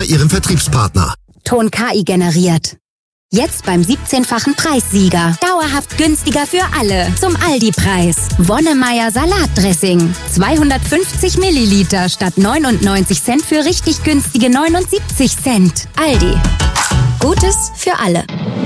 Ihrem Vertriebspartner. Ton KI generiert. Jetzt beim 17-fachen Preissieger. Dauerhaft günstiger für alle. Zum Aldi-Preis. Wonnemeier Salatdressing. 250 Milliliter statt 99 Cent für richtig günstige 79 Cent. Aldi. Gutes für alle.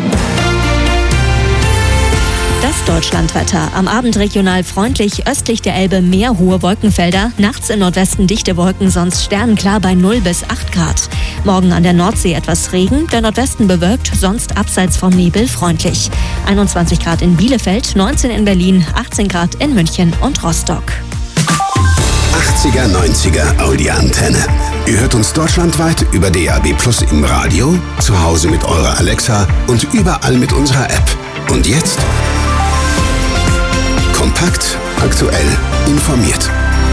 Das Deutschlandwetter. Am Abend regional freundlich, östlich der Elbe mehr hohe Wolkenfelder, nachts im Nordwesten dichte Wolken, sonst sternenklar bei 0 bis 8 Grad. Morgen an der Nordsee etwas Regen, der Nordwesten bewölkt, sonst abseits vom Nebel freundlich. 21 Grad in Bielefeld, 19 in Berlin, 18 Grad in München und Rostock. 80er, 90er Audi-Antenne. Ihr hört uns deutschlandweit über DAB+ im Radio, zu Hause mit eurer Alexa und überall mit unserer App. Und jetzt? Kompakt, aktuell, informiert.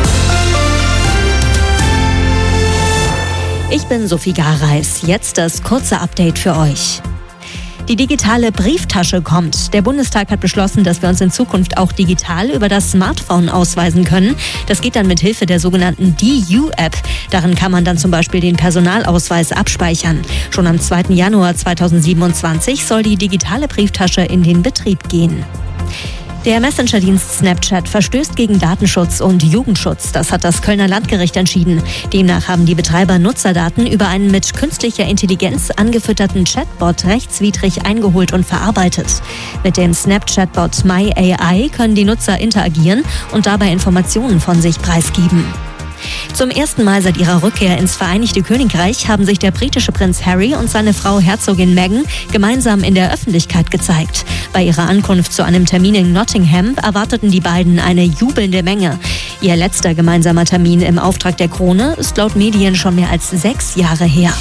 Ich bin Sophie Gareis. Jetzt das kurze Update für euch. Die digitale Brieftasche kommt. Der Bundestag hat beschlossen, dass wir uns in Zukunft auch digital über das Smartphone ausweisen können. Das geht dann mit Hilfe der sogenannten DU-App. Darin kann man dann zum Beispiel den Personalausweis abspeichern. Schon am 2. Januar 2027 soll die digitale Brieftasche in den Betrieb gehen. Der Messenger-Dienst Snapchat verstößt gegen Datenschutz und Jugendschutz. Das hat das Kölner Landgericht entschieden. Demnach haben die Betreiber Nutzerdaten über einen mit künstlicher Intelligenz angefütterten Chatbot rechtswidrig eingeholt und verarbeitet. Mit dem Snapchat-Bot MyAI können die Nutzer interagieren und dabei Informationen von sich preisgeben. Zum ersten Mal seit ihrer Rückkehr ins Vereinigte Königreich haben sich der britische Prinz Harry und seine Frau Herzogin Meghan gemeinsam in der Öffentlichkeit gezeigt. Bei ihrer Ankunft zu einem Termin in Nottingham erwarteten die beiden eine jubelnde Menge. Ihr letzter gemeinsamer Termin im Auftrag der Krone ist laut Medien schon mehr als 6 Jahre her.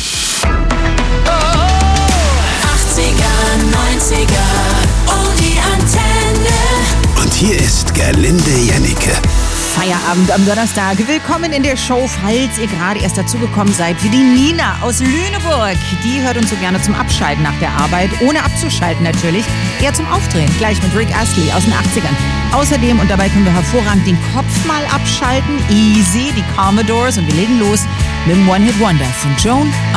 80er, 90er, oh die Antenne. Und hier ist Gerlinde Jennecke. Feierabend am Donnerstag. Willkommen in der Show, falls ihr gerade erst dazugekommen seid, für die Nina aus Lüneburg. Die hört uns so gerne zum Abschalten nach der Arbeit, ohne abzuschalten natürlich, eher zum Aufdrehen, gleich mit Rick Astley aus den 80ern. Außerdem, und dabei können wir hervorragend den Kopf mal abschalten, easy, die Commodores, und wir legen los mit dem One-Hit-Wonder von Joan